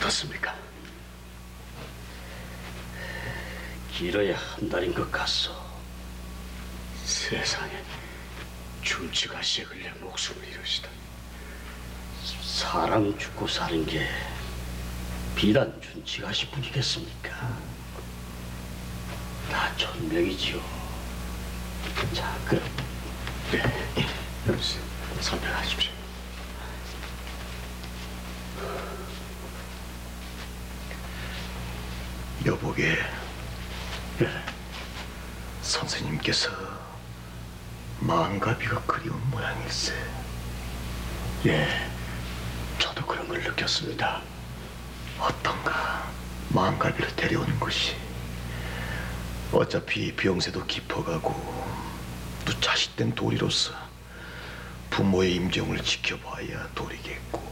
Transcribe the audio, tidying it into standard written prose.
어떻습니까? 길어야 한 달인 것 같소. 세상에 준치가 씨에 걸려 목숨을 잃으시다. 사람 죽고 사는 게 비단 준치가시 뿐이겠습니까? 다 천명이지요. 자, 그럼 네, 여보세요. 선택하십시오. 여보게, 그래. 선생님께서 망가비가 그리운 모양일세. 예, 저도 그런 걸 느꼈습니다. 어떤가 망가비를 데려오는 것이. 어차피 병세도 깊어가고 또 자식된 도리로서 부모의 임종을 지켜봐야 도리겠고.